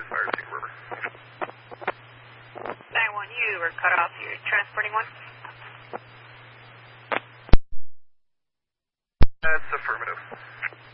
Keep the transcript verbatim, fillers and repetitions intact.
is Fire Team River. nine one, you were cut off. You're transporting one? That's affirmative.